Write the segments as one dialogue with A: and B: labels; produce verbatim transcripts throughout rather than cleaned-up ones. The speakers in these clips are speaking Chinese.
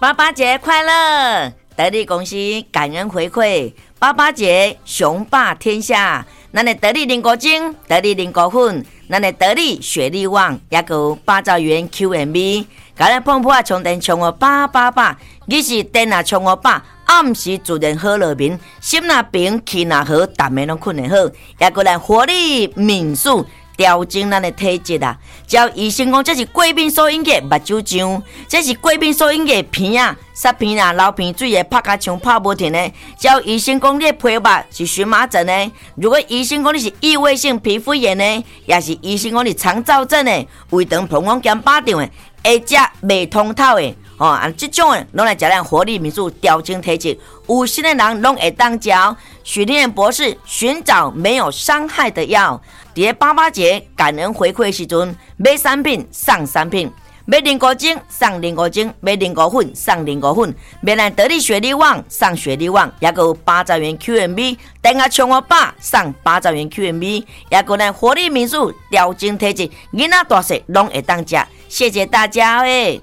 A: 爸爸节快乐！得力公司感恩回馈，爸爸节雄霸天下。咱的得力零果精、得力零果粉，咱的得力雪力旺，也有八兆元 Q M B， 甲咱碰破充电充我八八八，日是电啊充我八，暗时自然好乐眠，心若平，气若好，逐暝拢困得好，也有咱活力敏速。调整咱的体质啊！只要医生讲这是过敏所引起目睭胀，这是过敏所引起鼻啊、塞鼻啊、流鼻水的，拍甲像拍无停的。只要医生讲你的皮肤是荨麻疹的，如果医生讲你是异位性皮肤炎的，也是医生讲你肠燥症的、胃肠膀胱兼巴掌的，会食未通透的。哦，啊，这种诶，拢来食咱活力民宿调整体质，有心的人拢会当食。许天博士寻找没有伤害的药，伫八八节感恩回馈时阵，买三品送三品，买零果精送零果精，买零果粉送零果粉，买咱得力雪力旺送雪力旺，也有八兆元 Q M B， 等下冲我爸送八兆元 Q M B， 也有咱活力民宿调整体质，囡仔大细拢会当食。谢谢大家诶！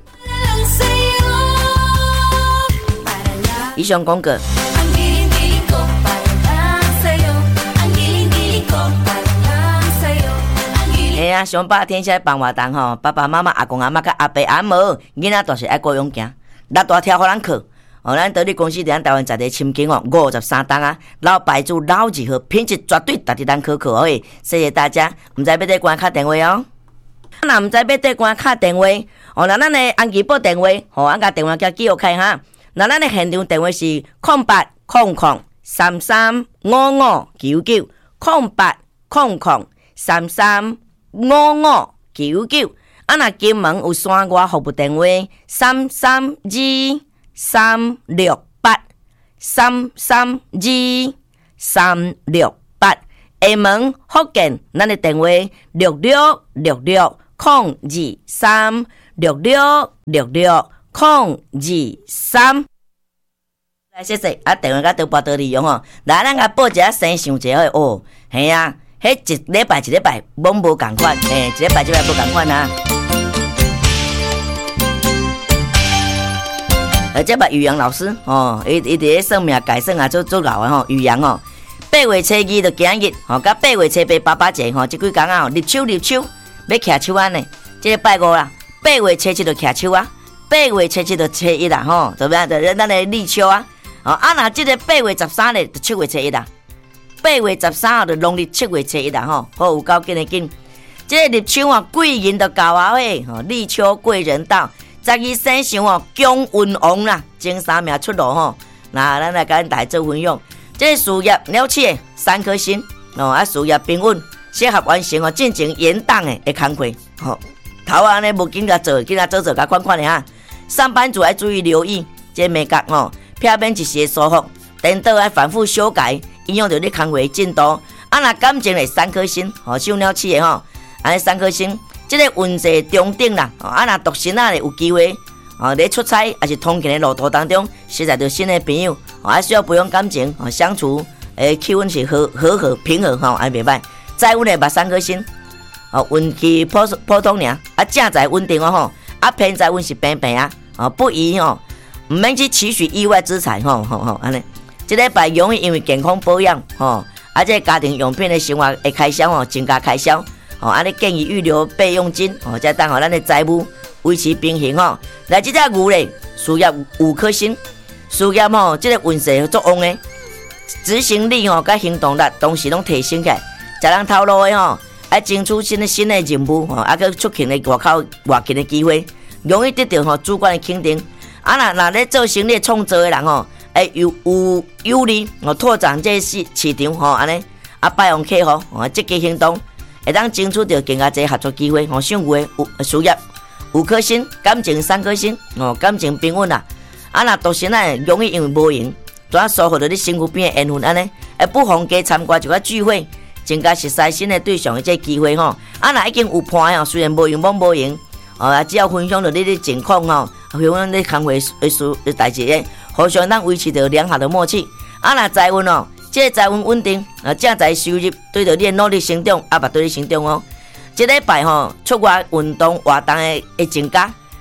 A: 以上广告。哎呀，上霸天下放活动吼，爸爸妈妈、阿公阿嬷、甲阿伯阿母，囡仔大是爱过勇行，六大条互咱课。哦，咱得力公司伫咱台湾在地深耕哦，五十三档啊，老牌子老字号，品质绝对值得咱可靠诶。谢谢大家，唔知要对关卡电话哦。那唔知要对关卡电话，哦，那咱的安吉报电话，吼，俺甲电话叫记录开哈。那咱的现场电话是空八空空三三五五九九空八空空三三五五九九。啊，那金门有山外服务电话三三二三六八三三二三六八。厦门福建，咱的电话六六六六空二三六六六六。空二三，来谢谢啊！电话甲多拨多利用吼，来咱甲报一下生想一下哦，系啊，迄一礼拜一礼拜拢无共款，诶，一礼拜一礼拜无共款啊。而这把宇阳老师哦，伊伊伫咧算命改算啊，做做老的吼，宇阳哦，八月初二就今日吼，甲八月初八爸爸节吼，即几工啊，立秋立秋要徛手安呢，即个拜五啦，八月初七就徛手啊。八月初七就初一啦，吼，对不对？就咱的立秋啊，哦，啊那这个八月十三日就七月初一啦，八月十三号就农历七月初一啦，吼，好有够紧的紧。这个立秋啊，贵人就到啊喂，吼，立秋贵人到，十二生肖哦，强运旺啦，前三名出炉吼。那咱来跟大家做分享，这个事业了起三颗星，哦，啊事业平稳，适合完成哦进前延档的的工作，吼，头安尼无紧甲做，紧甲做做甲款款的哈。上班族要注意留意，这美角哦，表面一时会舒服，电脑要反复修改，影响到你工作进度。啊，那感情嘞三颗星，哦，上了起的吼，安尼三颗星，这个运势中等啦。啊，那独身啊有机会，哦，咧出差还是通勤的路途当中，实在着新的朋友，哦，还需要培养感情，哦，相处诶气温是和和和平和吼，还袂歹。财运嘞嘛三颗星，哦，运气普普通尔，啊，正财稳定哦吼，啊偏财运是平平啊。哦，不宜哦，唔免去期许意外之财吼吼吼，安尼，这礼拜容易因为健康保养吼，啊，这家庭用品的生活的开销哦，增加开销，哦，安尼建议预留备用金，哦，才当好咱的财务维持平衡吼。来，这只牛咧，事业五颗星，事业吼，这个运势足旺的，执行力吼，甲行动力同时拢提升起来，才人头路的吼，啊，争取新的新的任务吼，啊，去出勤的外口外勤的机会。容易得到吼主管的肯定，啊那那咧做生意创造的人吼，会有有有利哦拓展这市市场吼安尼，啊拜访客户哦积极行动，会当争取到更加侪合作机会，吼上月有事业五颗星，感情三颗星哦感情平稳啦，啊那独身啊容易因为无闲，拄啊疏忽到你身躯边的缘分安尼，会不妨加参加一个聚会，增加熟悉新的对象的这机会吼，啊那已经有伴吼，虽然无用，冇无用。哦，只要分享着你的情况吼，分享你工作的事的代志咧，互相咱维持着良好的默契。啊，那财运哦，这个财运稳定，啊，正财收入对着你的努力成长，啊，嘛对你成长哦。这礼拜吼，出外运动活动的会增加，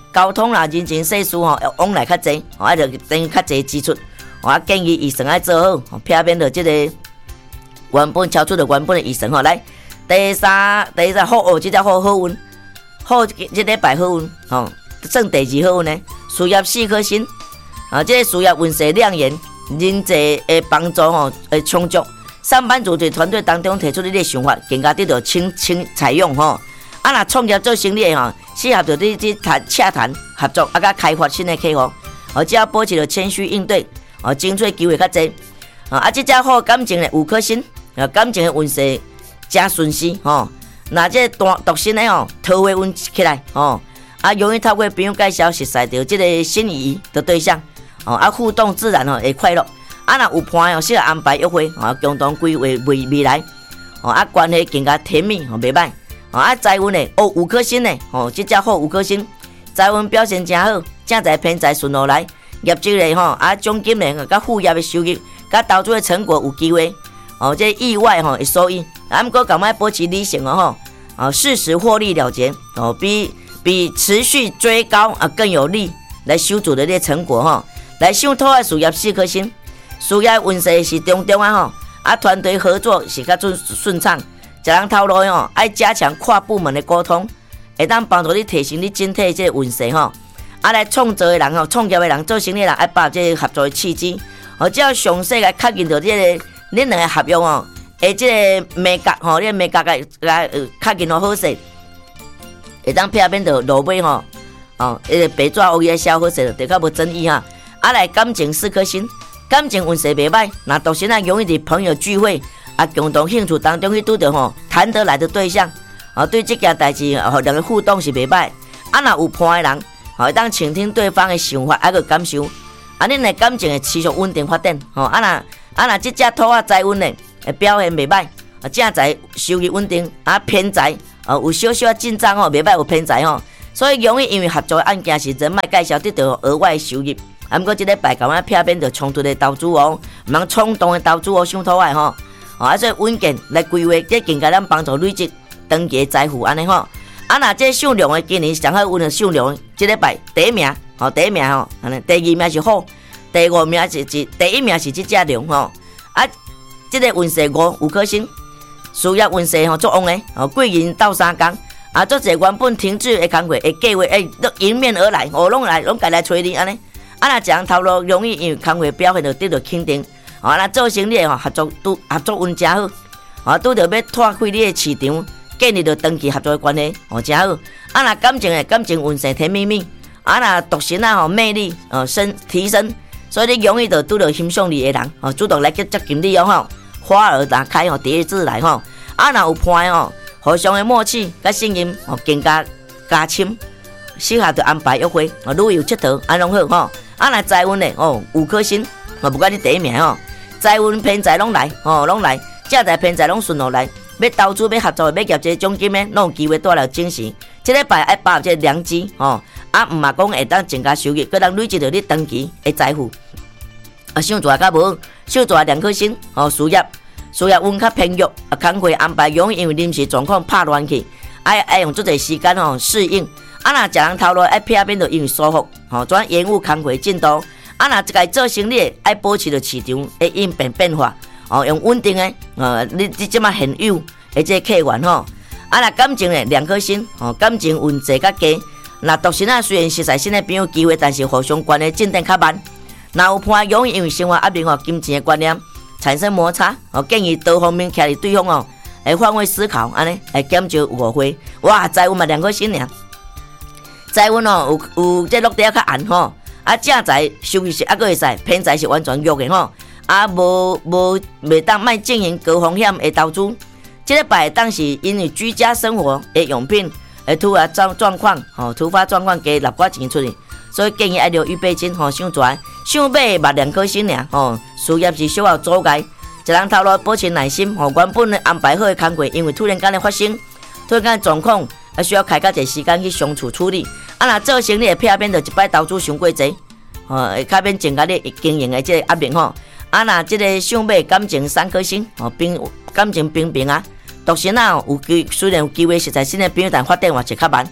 A: 交通啦、人情世事吼，要往来较济，吼，啊，就等于较济支出。我建议医生爱做好，避免着即个原本超出着原本的医生吼。来，第三，第三好哦，即只好好运，好即礼拜好运吼，算第二好运呢。事业四颗星，啊，即个事业运势亮眼，人际的帮助吼会充足。上班族在团队当中提出你的想法，更加得到请请采用吼。啊，若创业做生意的吼，适合着你去谈洽谈合作，啊，甲开发新的客户，哦，只要保持着谦虚应对。哦，争取机会较济，啊，即只好感情的五颗星，啊，感情的运势真顺势，吼、哦。那这单独身的吼，桃花运起来，吼、哦，啊，容易透过朋友介绍识识到这个心仪的对象，哦，啊，互动自然吼会快乐，啊，若有伴哦，适合安排约会，哦，共同规划未未来，哦，啊，关系更加甜蜜，哦，袂歹，哦，啊，财运的，哦，五颗星的，哦，即只好五颗星，财运表现真好，正财偏财顺路来。业绩嘞吼，啊奖金嘞，甲副业的收入，甲投资的成果有机会，哦，这意外吼会收益，啊，毋过赶快保持理性哦吼，哦，适时获利了结，哦，比比持续追高啊更有利来收足的这成果吼，来上土的事业四颗星，事业运势是中中啊吼，啊团队合作是较顺顺畅，一人头路吼爱加强跨部门的沟通，会当帮助你提升你整体这个运势吼。啊，来创造的人吼，创业的人，做生意的人，爱把这个合作的契机，哦，只要详细来确认到这个恁两个合约哦，诶，这个美格吼，你个美格个来确认好好势，会当避免到落尾吼，哦，迄个白纸黑字写好势，就较无争议哈。啊，来感情四颗星，感情运势袂歹，那独身啊容易伫朋友聚会啊，共同兴趣当中去拄到吼谈得来的对象，哦，对这件代志吼，两个互动是袂歹。啊，若有伴的人。会当倾听对方的想法，还个感受，啊，恁的感情会持续稳定发展，吼，啊若啊若即只土啊财运呢，会表现袂歹，啊正财收入稳定，啊偏财，啊有小小紧张吼，袂歹有偏财吼，所以容易因为合作的案件是人脉介绍得到额外的收入，啊，毋过即礼拜赶快避免着冲突的投资哦，毋通冲动的投资哦，上土的吼，啊所以稳健来规划，这更加咱帮助累积长期的财富安尼吼。啊，那这上量的今年上好运的上量，这礼拜第一名，吼第一名吼，安尼第二名是好，第五名是是第一名是这只量吼。啊，这个运势五五颗星，事业运势吼足旺的，哦贵人斗三工，啊足侪原本停滞的工作会计划会迎面而来，哦拢来拢家来找你安尼。啊，那一人头路容易因为工作表现就得到肯定，啊那做生意吼合作都合作运真好，啊拄着要拓开你的市场。建立着长期合作的关系，哦，真好。啊，那感情诶，感情运势甜蜜蜜。啊，那独身啊，吼魅力哦升提升，所以你容易着拄着欣赏你的人，哦，主动来去接近你哦，吼，花儿打开哦，第一次来吼。啊，那有伴哦，互相的默契甲信任哦，更加加深，适合着安排约会，哦，旅游佚佗，安拢好吼。啊，那财运诶，哦，五颗星，哦，不管你第一名吼，财运偏财拢来，哦，拢来，正财偏财拢顺路来。要投资、要合作、要业这奖金呢，拢有机会带来惊喜。这礼拜爱把握这良机，吼，啊，毋嘛讲会当增加收入，佮当累积着你长期的财富。啊，想做较无，想做两颗星，哦，事业事业运较偏弱，啊，工课安排容易因为临时状况拍乱去，爱爱用足侪时间吼适应。啊，若一人头路爱避免着因为疏忽，吼，转延误工课进度。啊，若一个做生意爱保持着市场的应变变化。哦，用稳定的，呃，你你即马现有的这客源吼，啊，那感情呢两颗星，哦，感情运势较低。那独身啊，虽然实在新的朋友机会，但是互相关系进展较慢。那有伴容易因为生活压力哦、金钱的观念产生摩擦，哦，建议多方面徛伫对方哦，来换位思考，安尼来减少误会。哇，财运嘛两颗星尔，财运哦有有这落地较暗吼，啊正财收入是还佫会使，偏财是完全弱的吼。啊，无无袂当卖经营高风险的投资，这个摆当是因为居家生活的用品而突发状状况，吼突发状况加立寡钱出去，所以建议爱留预备金，吼想赚，想买嘛两颗星尔，吼事业是小有阻碍，一人头路保持耐心，吼原本咧安排好的工作，因为突然间的发生，突然间的状况，啊需要开较侪时间去相处处理，啊若做生意的偏变着一摆投资伤过济，吼会较免增加你经营的这个压力吼。啊，那这个想买感情三颗星，哦，平感情平平啊，独身啊有机虽然有机会实在新的朋友但发展话是较慢，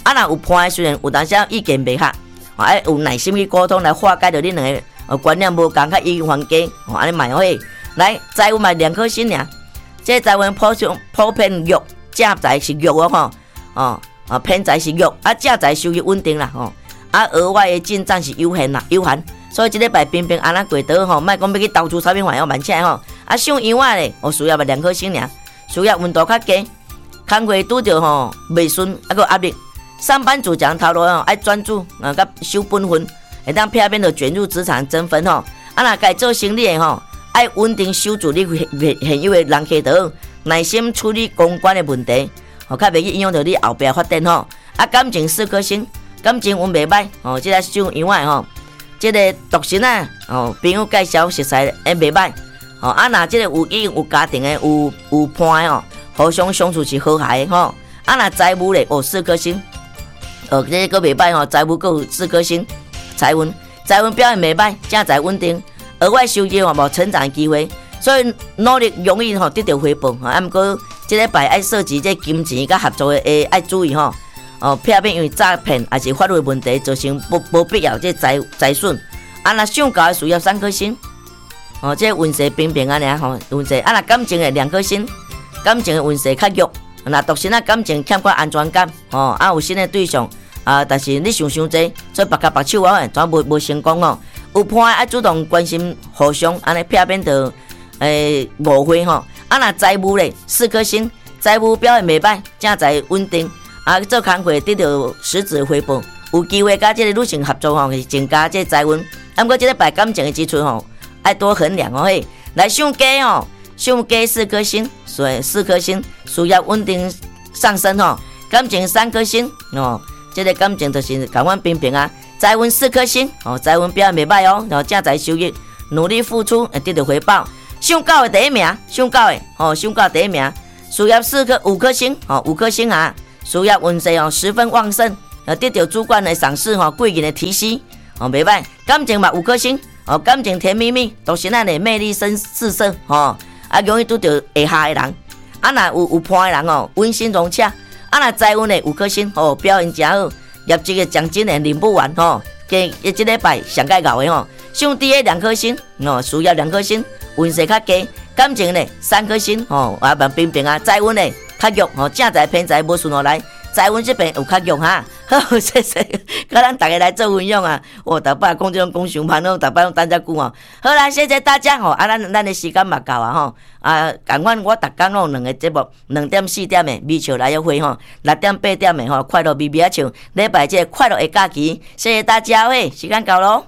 A: 啊，若有伴虽然有当时意见袂合，哦，爱有耐心去沟通来化解着恁两个呃观念无共，较意见分歧，哦，安尼嘛会。来，财运嘛两颗星尔，这财运普上普遍弱，正财是弱哦吼，哦啊偏财是弱，啊正财收入稳定啦吼，啊额外的进账是有限啦，有限。所以即礼拜平平安安过倒吼，莫讲要去投资啥物玩哦，万千吼。啊上样仔咧，哦需要嘛两颗星尔，需要温度较低，工课拄着吼袂顺，啊个压力。上班族讲头路吼爱专注，啊甲守本分，会当片面就卷入职场争分吼。啊若该做生意的吼。爱稳定守住你现有的人客堂，耐心处理公关的问题，吼，较袂去影响到你后壁发展吼。啊，感情四颗星，感情运袂歹，吼，即个上样仔吼，即个独身啊，吼，朋友介绍熟识也袂歹，吼，啊，若即个有已经有家庭的，有有伴的吼，互相相处是和谐的吼。啊，若财务咧，哦，四颗星，哦，即个佫袂歹吼，财务佫有四颗星，财运，财运表现袂歹，正财稳定。额外收入嘛无成长的机会，所以努力容易吼得到回报。啊，毋过即礼拜爱涉及这金钱甲合作的，诶，爱注意吼。哦，避免因为诈骗还是法律问题造成不无必要这财财损。啊，若上高的需要三颗星。哦，这运势平平安尼吼，运势啊，若感情的两颗星，感情的运势较弱。若独身啊，感情欠缺安全感。哦，啊有新的对象啊，但是你想伤济，所以白甲白手啊，全无无成功哦。有伴爱主动关心互相，安尼避免到诶误会吼。啊，若财务咧四颗星，财务表现袂歹，正财稳定，啊做工课得到实质回报，有机会甲即个女性合作吼，是增加即个财运。啊，不过即个摆感情的基础吼，爱多衡量哦嘿。来上家哦，上家四颗星，所以四颗星需要稳定上升吼。感情三颗星哦，即、这个感情就是感官平平啊。财运四颗星，哦，财运表现袂歹哦，然后正财收入，努力付出会得到回报。上高的第一名，上高的，哦，上高第一名，事业四颗五颗星，哦，五颗星啊，事业运势哦十分旺盛，呃，得到主管的赏识，吼，贵人的提携，哦，袂歹。感情嘛五颗星，哦，感情甜蜜蜜，独身咱的魅力深四射，哦，啊，容易拄到下下的人，啊，若有有伴的人哦，温馨融洽，啊，若财运的五颗星，哦，表现真好。业绩的奖金呢领不完吼，给这礼拜上盖搞的吼，上低的两颗星哦，需要两颗星，运势较低，感情呢三颗星哦，啊蛮平平啊，财运呢较弱吼，正财偏财无顺落来，财运这边有较弱哈，好谢谢，甲咱大家来做分享啊，我逐摆讲这种讲上盘哦，逐摆用等遮久哦，好啦，谢谢大家吼，啊咱咱的时间嘛到啊吼，啊，共款我逐工拢两个节目，两点四点的美笑来约会吼，六点八点的吼快乐咪咪啊唱，礼拜这快乐的假期，谢谢大家喂，时间到咯。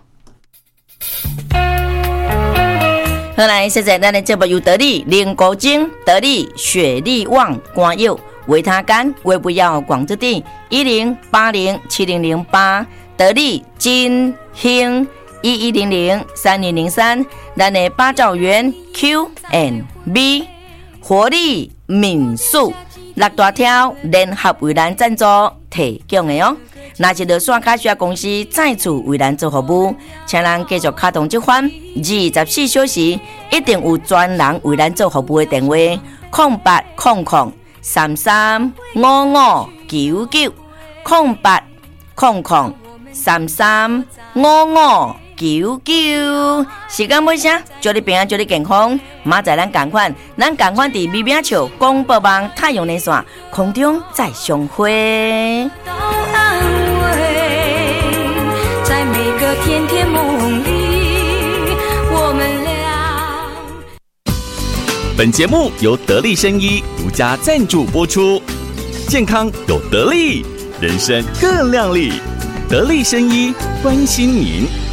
A: 好来，谢谢咱的节目有得力林国晶、得力雪力旺、关佑、维他干、微不要广之地一零八零七零零八，得力金兴一一零零三零零三，咱的八兆元 Q and B 活力民宿六大条联合为咱赞助提供的哦。若是落线卡需要公司再次为咱做服务，请咱继续卡通这款二十四小时一定有专人为咱做服务的电话：空八空空三三五五九九空八空空三三五五九九。时间尾声，祝你平安，祝你健康。明仔咱同款，咱同款伫咪咪笑广播网太阳连线空中再相会。甜甜梦里，我们俩。
B: 本节目由得力生医独家赞助播出，健康有得力，人生更亮丽。得力生医关心您。